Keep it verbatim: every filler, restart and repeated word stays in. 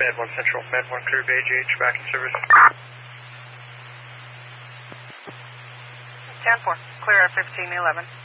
Med one Central, Med one clear Bay G H, back in service. ten four, clear at fifteen eleven.